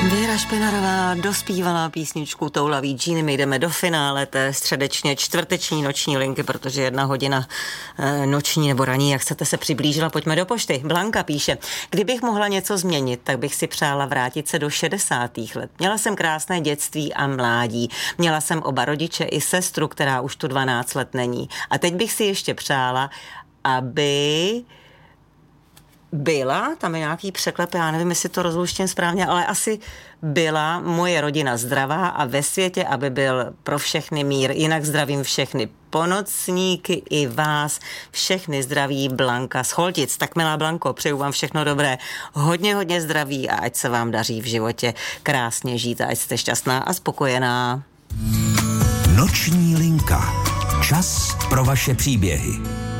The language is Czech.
Věra Špinarová dospívala písničku Toulavý džíny. My jdeme do finále té středečně čtvrteční noční linky, protože 1 hodina noční nebo raní, jak chcete, se přiblížila. Pojďme do pošty. Blanka píše: kdybych mohla něco změnit, tak bych si přála vrátit se do 60. let. Měla jsem krásné dětství a mládí. Měla jsem oba rodiče i sestru, která už tu 12 let není. A teď bych si ještě přála, aby byla, tam je nějaký překlep, já nevím, jestli to rozluštím správně, ale asi byla moje rodina zdravá a ve světě, aby byl pro všechny mír. Jinak zdravím všechny ponocníky i vás, všechny zdraví, Blanka z Choltic. Tak milá Blanko, přeju vám všechno dobré, hodně zdraví a ať se vám daří v životě krásně žít a ať jste šťastná a spokojená. Noční linka. Čas pro vaše příběhy.